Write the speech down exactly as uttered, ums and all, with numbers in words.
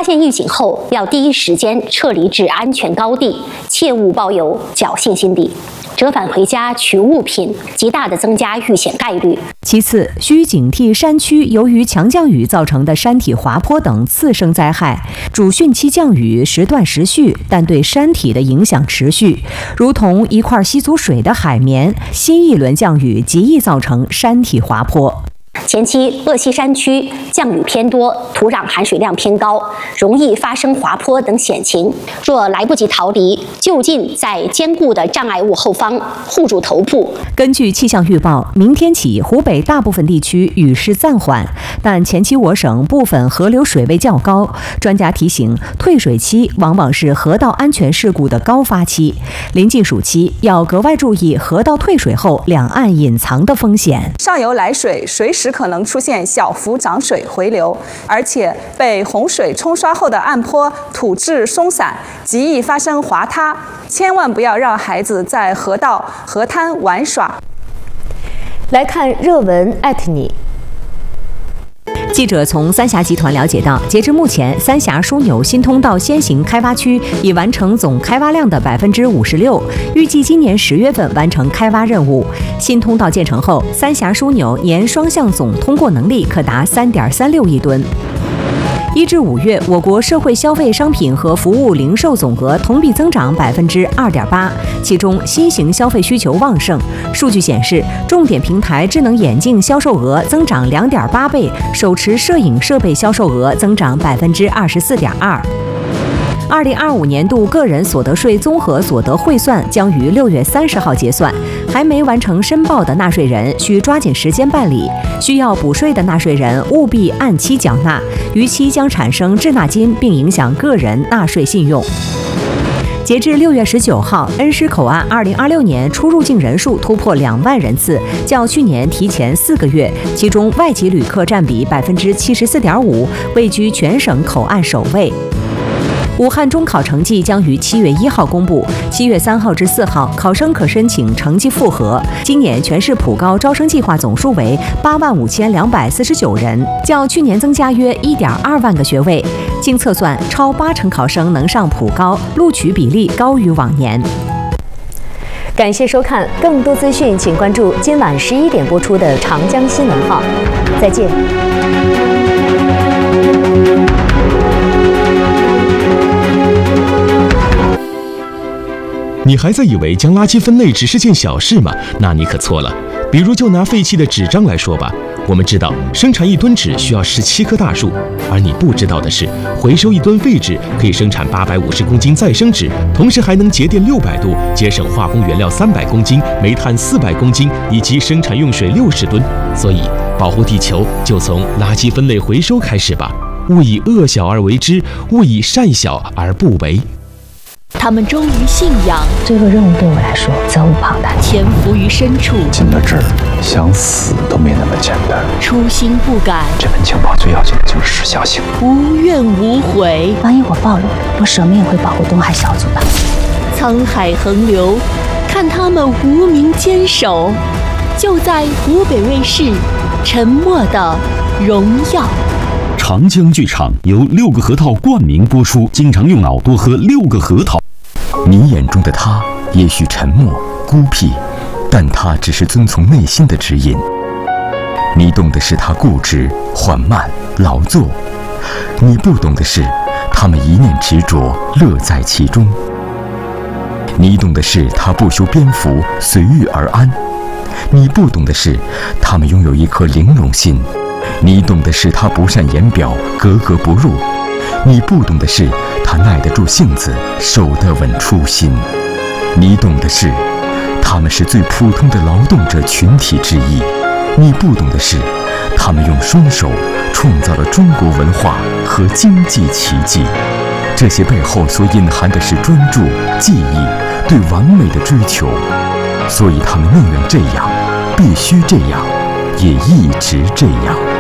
现预警后，要第一时间撤离至安全高地，切勿抱有侥幸心理。折返回家取物品，极大地增加遇险概率。 其次，需警惕山区由于强降雨造成的山体滑坡等次生灾害。主汛期降雨时断时续，但对山体的影响持续，如同一块吸足水的海绵，新一轮降雨极易造成山体滑坡。 前期鄂西山区降雨偏多，土壤含水量偏高，容易发生滑坡等险情。若来不及逃离，就近在坚固的障碍物后方护住头部。 根据气象预报，明天起湖北大部分地区雨势暂缓，但前期我省部分河流水位较高。专家提醒，退水期往往是河道安全事故的高发期，临近暑期要格外注意河道退水后两岸隐藏的风险。 上游来水，水时可能出现小幅涨水回流，而且被洪水冲刷后的岸坡土质松散，极易发生滑塌。千万不要让孩子在河道、河滩玩耍。 来看热文艾特你。 记者从三峡集团了解到，截至目前，三峡枢纽新通道先行开挖区已完成总开挖量的百分之五十六，预计今年十月份完成开挖任务。新通道建成后，三峡枢纽年双向总通过能力可达三点三六亿吨。一至五月，我国社会消费商品和服务零售总额同比增长百分之二点八，其中新型消费需求旺盛。数据显示，重点平台智能眼镜销售额增长两点八倍，手持摄影设备销售额增长百分之二十四点二。二零二五年度个人所得税综合所得汇算将于六月三十号结算，还没完成申报的纳税人需抓紧时间办理，需要补税的纳税人务必按期缴纳，逾期将产生滞纳金，并影响个人纳税信用。截至六月十九号，恩施口岸二零二六年出入境人数突破两万人次，较去年提前四个月，其中外籍旅客占比百分之七十四点五，位居全省口岸首位。武汉中考成绩将于七月一号公布，七月三号至四号，考生可申请成绩复核。今年全市普高招生计划总数为八万五千两百四十九人，较去年增加约一点二万个学位。经测算，超八成考生能上普高，录取比例高于往年。 感谢收看，更多资讯请关注今晚十一点播出的长江新闻号。再见。 你还在以为将垃圾分类只是件小事吗？那你可错了。比如就拿废弃的纸张来说吧，我们知道生产一吨纸需要十七棵大树，而你不知道的是，回收一吨废纸可以生产八百五十公斤再生纸，同时还能节电六百度，节省化工原料三百公斤、煤炭四百公斤以及生产用水六十吨。所以，保护地球就从垃圾分类回收开始吧。勿以恶小而为之，勿以善小而不为。 他们忠于信仰， 这个任务对我来说责无旁贷， 潜伏于深处， 进了这儿，想死都没那么简单。 初心不改， 这份情报最要紧的就是时效性， 无怨无悔。 万一我暴露了，我舍命也会保护东海小组的。 沧海横流，看他们无名坚守，就在湖北卫视《沉默的荣耀》。 长江剧场由六个核桃冠名播出，经常用脑多喝六个核桃。 你眼中的他也许沉默孤僻，但他只是遵从内心的指引。你懂的是他固执缓慢劳作，你不懂的是他们一念执着乐在其中。你懂的是他不修边幅随遇而安，你不懂的是他们拥有一颗玲珑心。你懂的是他不善言表格格不入，你不懂的是他耐得住性子守得稳初心。你懂的是他们是最普通的劳动者群体之一，你不懂的是他们用双手创造了中国文化和经济奇迹。这些背后所隐含的是专注、记忆、对完美的追求，所以他们宁愿这样，必须这样，也一直这样。